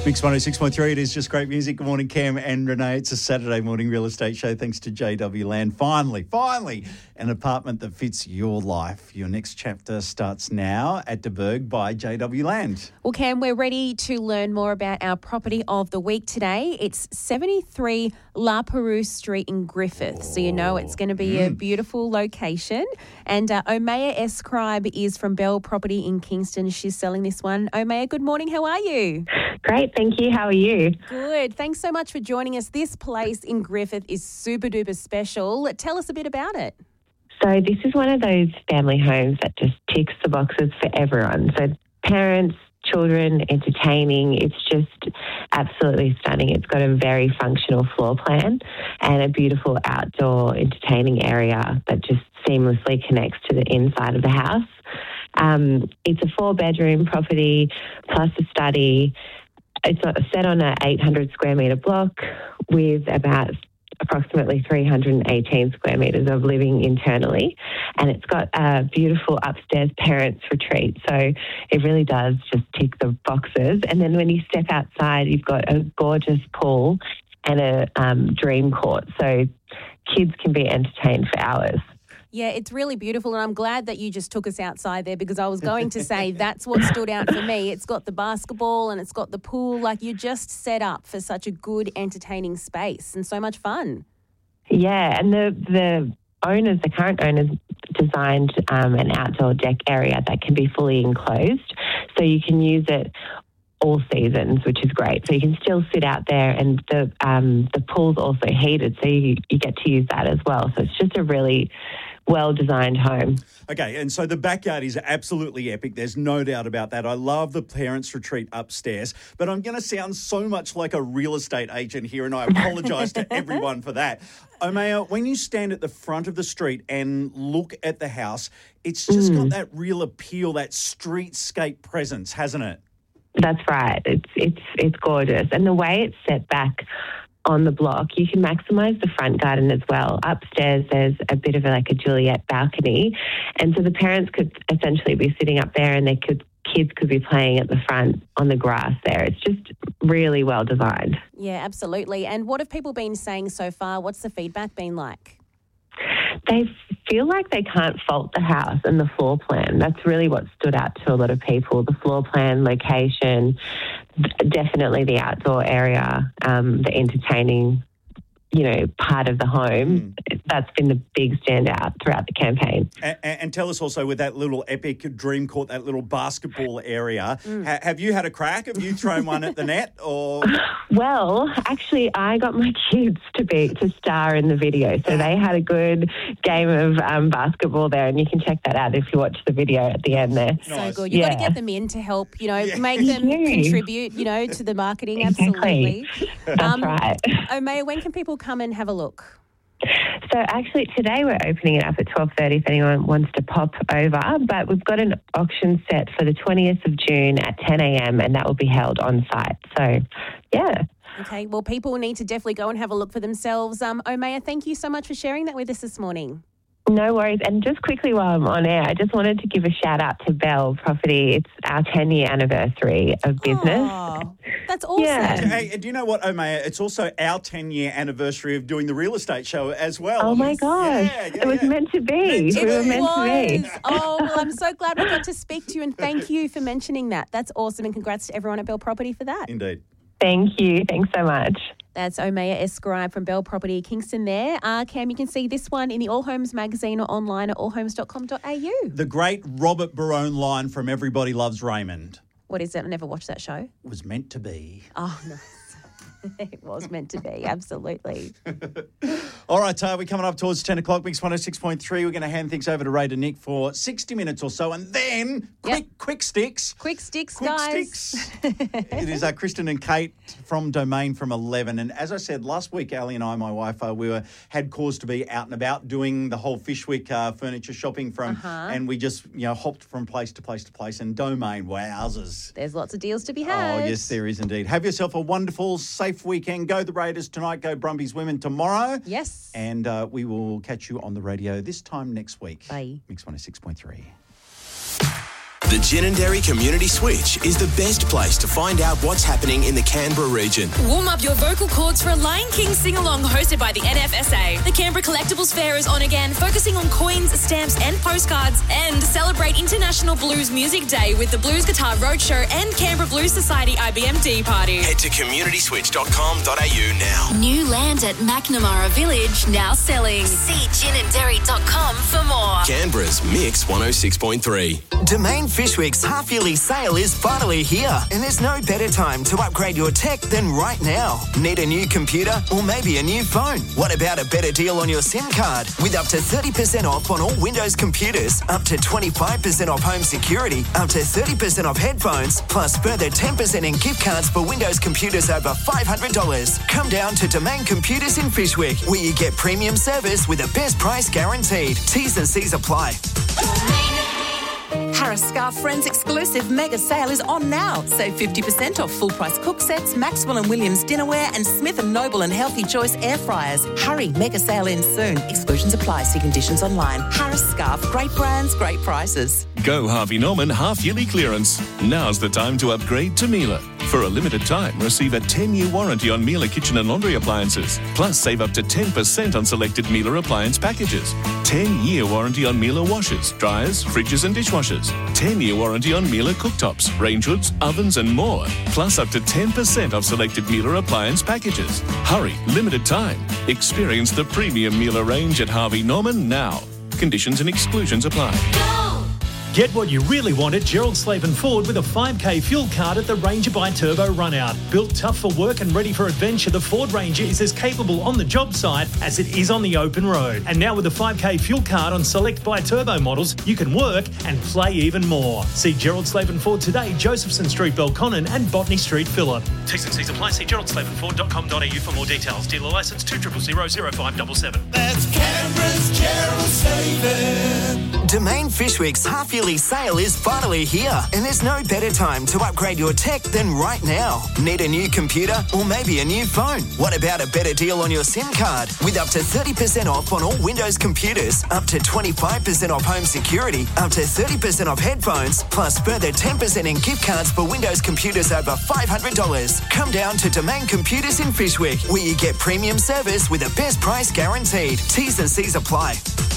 Mix 106.3, it is just great music. Good morning, Cam and Renee. It's a Saturday morning real estate show thanks to JW Land. Finally, an apartment that fits your life. Your next chapter starts now at De Burg by JW Land. Well, Cam, we're ready to learn more about our property of the week today. It's 73 La Perouse Street in Griffith. So you know it's going to be a beautiful location. And Omaya Escribe is from Bell Property in Kingston. She's selling this one. Omaya, good morning. How are you? Great, thank you. How are you? Good. Thanks so much for joining us. This place in Griffith is super duper special. Tell us a bit about it. So this is one of those family homes that just ticks the boxes for everyone. So parents, children, entertaining. It's just absolutely stunning. It's got a very functional floor plan and a beautiful outdoor entertaining area that just seamlessly connects to the inside of the house. It's a 4-bedroom property plus a study. It's set on an 800 square metre block with about approximately 318 square metres of living internally. And it's got a beautiful upstairs parents retreat. So it really does just tick the boxes. And then when you step outside, you've got a gorgeous pool and a dream court. So kids can be entertained for hours. Yeah, it's really beautiful, and I'm glad that you just took us outside there because I was going to say that's what stood out for me. It's got the basketball and it's got the pool. Like, you're just set up for such a good, entertaining space and so much fun. Yeah, and the current owners designed an outdoor deck area that can be fully enclosed, so you can use it all seasons, which is great. So you can still sit out there, and the pool's also heated, so you get to use that as well. So it's just a really well-designed home. Okay, and so the backyard is absolutely epic. There's no doubt about that. I love the parents' retreat upstairs, but I'm going to sound so much like a real estate agent here, and I apologise to everyone for that. Omaya, when you stand at the front of the street and look at the house, it's just got that real appeal, that streetscape presence, hasn't it? That's right. It's gorgeous. And the way it's set back on the block, you can maximise the front garden as well. Upstairs, there's a bit of a Juliet balcony. And so the parents could essentially be sitting up there and kids could be playing at the front on the grass there. It's just really well designed. Yeah, absolutely. And what have people been saying so far? What's the feedback been like? They feel like they can't fault the house and the floor plan. That's really what stood out to a lot of people. The floor plan, location, definitely the outdoor area, the entertaining, part of the home. That's been the big standout throughout the campaign. And tell us also, with that little epic dream court, that little basketball area, have you had a crack? Have you thrown one at the net? Or? Well, actually, I got my kids to star in the video, so they had a good game of basketball there, and you can check that out if you watch the video at the end there. So good. You've got to get them in to help, make them contribute, to the marketing. Exactly. Absolutely. That's right. Omaya, when can people come and have a look? So actually today we're opening it up at 12:30 if anyone wants to pop over, but we've got an auction set for the 20th of June at 10 a.m. and that will be held on site. So, yeah. Okay, well, people need to definitely go and have a look for themselves. Omaya, thank you so much for sharing that with us this morning. No worries. And just quickly while I'm on air, I just wanted to give a shout out to Bell Property. It's our 10-year anniversary of business. Oh, that's awesome. Yeah. Hey, do you know what, Omaya? It's also our 10-year anniversary of doing the real estate show as well. Oh, my gosh. It was meant to be. We were meant to be. Oh, well, I'm so glad we got to speak to you, and thank you for mentioning that. That's awesome, and congrats to everyone at Bell Property for that. Indeed. Thank you. Thanks so much. That's Omaya Escribe from Bell Property Kingston there. Cam, you can see this one in the All Homes magazine or online at allhomes.com.au. The great Robert Barone line from Everybody Loves Raymond. What is it? I never watched that show. Was meant to be. Oh, nice. It was meant to be, absolutely. All right, we're coming up towards 10 o'clock, Mix 106.3. We're going to hand things over to Ray to Nick for 60 minutes or so, and then quick sticks. Quick sticks, Quick guys. sticks. It is Kristen and Kate from Domain from 11. And as I said, last week, Ali and I, my wife, had cause to be out and about doing the whole Fishwick furniture shopping and we just, hopped from place to place to place. And Domain, wowzers. There's lots of deals to be had. Oh, yes, there is indeed. Have yourself a wonderful, safe weekend. Go the Raiders tonight. Go Brumbies women tomorrow. Yes. And we will catch you on the radio this time next week. Bye. Mix 106.3. The Ginninderry Community Switch is the best place to find out what's happening in the Canberra region. Warm up your vocal cords for a Lion King sing-along hosted by the NFSA. The Canberra Collectibles Fair is on again, focusing on coins, stamps and postcards. And celebrate International Blues Music Day with the Blues Guitar Roadshow and Canberra Blues Society IBMD party. Head to communityswitch.com.au now. New land at McNamara Village, now selling. See ginninderry.com for more. Canberra's Mix 106.3. Domain Fishwick's half-yearly sale is finally here, and there's no better time to upgrade your tech than right now. Need a new computer or maybe a new phone? What about a better deal on your SIM card? With up to 30% off on all Windows computers, up to 25% off home security, up to 30% off headphones, plus further 10% in gift cards for Windows computers over $500. Come down to Domain Computers in Fishwick, where you get premium service with a best price guaranteed. T's and C's apply. Harris Scarf Friends exclusive mega sale is on now. Save 50% off full price cook sets, Maxwell & Williams dinnerware and Smith & Noble and Healthy Choice air fryers. Hurry, mega sale ends soon. Exclusions apply. See conditions online. Harris Scarf, great brands, great prices. Go Harvey Norman half-yearly clearance. Now's the time to upgrade to Miele. For a limited time, receive a 10-year warranty on Miele kitchen and laundry appliances. Plus, save up to 10% on selected Miele appliance packages. 10-year warranty on Miele washers, dryers, fridges and dishwashers. 10-year warranty on Miele cooktops, range hoods, ovens and more. Plus, up to 10% off selected Miele appliance packages. Hurry, limited time. Experience the premium Miele range at Harvey Norman now. Conditions and exclusions apply. Get what you really want at Gerald Slavin Ford with a 5K fuel card at the Ranger by Turbo Runout. Built tough for work and ready for adventure, the Ford Ranger is as capable on the job site as it is on the open road. And now with a 5K fuel card on select by Turbo models, you can work and play even more. See Gerald Slavin Ford today, Josephson Street, Belconnen and Botany Street, Phillip. T's and C's apply. See geraldslavinford.com.au for more details. Dealer licence 2000577. That's Canberra's Gerald Slavin. Domain Fishwick's half-yearly sale is finally here, and there's no better time to upgrade your tech than right now. Need a new computer or maybe a new phone? What about a better deal on your SIM card? With up to 30% off on all Windows computers, up to 25% off home security, up to 30% off headphones, plus further 10% in gift cards for Windows computers over $500. Come down to Domain Computers in Fishwick, where you get premium service with a best price guaranteed. T's and C's apply.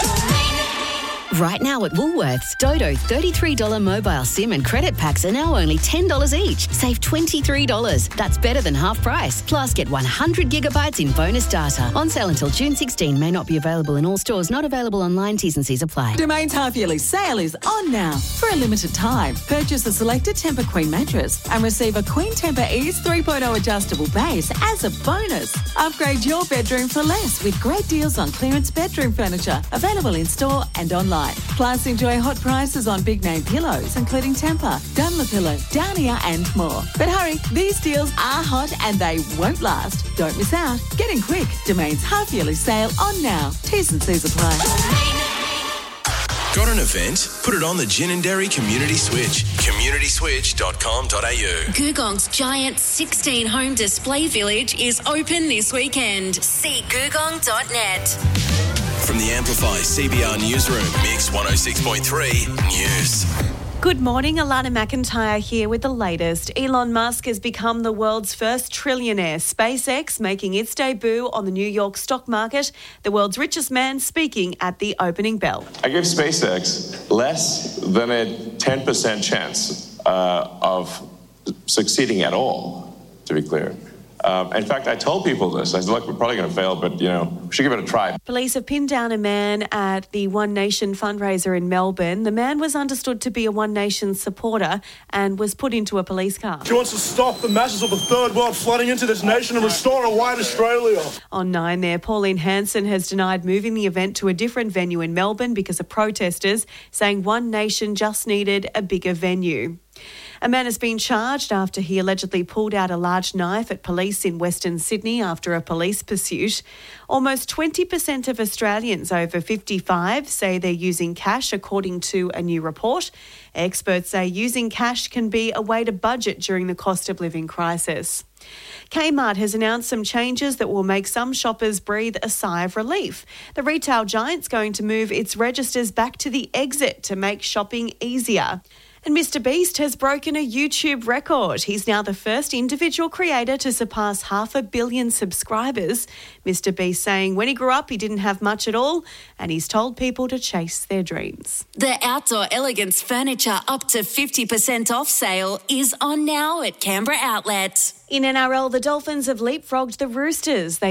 Right now at Woolworths, Dodo $33 mobile SIM and credit packs are now only $10 each. Save $23. That's better than half price. Plus, get 100 gigabytes in bonus data. On sale until June 16. May not be available in all stores. Not available online. T's and C's apply. Domain's half-yearly sale is on now. For a limited time, purchase a selected Tempur Queen mattress and receive a Queen Tempur Ease 3.0 adjustable base as a bonus. Upgrade your bedroom for less with great deals on clearance bedroom furniture. Available in store and online. Plus, enjoy hot prices on big name pillows, including Tempur, Dunlopillow, Downia and more. But hurry, these deals are hot and they won't last. Don't miss out. Get in quick. Domain's half-yearly sale on now. T's and C's apply. Got an event? Put it on the Ginninderry Community Switch. communityswitch.com.au. Googong's giant 16-home display village is open this weekend. See googong.net. From the Amplify CBR Newsroom, Mix 106.3 News. Good morning, Alana McIntyre here with the latest. Elon Musk has become the world's first trillionaire. SpaceX making its debut on the New York stock market. The world's richest man speaking at the opening bell. I give SpaceX less than a 10% chance of succeeding at all, to be clear. In fact, I told people this. I said, look, we're probably going to fail, but, we should give it a try. Police have pinned down a man at the One Nation fundraiser in Melbourne. The man was understood to be a One Nation supporter and was put into a police car. She wants to stop the masses of the third world flooding into this nation and restore a white Australia. On 9 there, Pauline Hanson has denied moving the event to a different venue in Melbourne because of protesters, saying One Nation just needed a bigger venue. A man has been charged after he allegedly pulled out a large knife at police in Western Sydney after a police pursuit. Almost 20% of Australians over 55 say they're using cash, according to a new report. Experts say using cash can be a way to budget during the cost of living crisis. Kmart has announced some changes that will make some shoppers breathe a sigh of relief. The retail giant's going to move its registers back to the exit to make shopping easier. And Mr. Beast has broken a YouTube record. He's now the first individual creator to surpass 500 million subscribers. Mr. Beast saying when he grew up, he didn't have much at all, and he's told people to chase their dreams. The Outdoor Elegance Furniture up to 50% off sale is on now at Canberra Outlet. In NRL, the Dolphins have leapfrogged the Roosters. They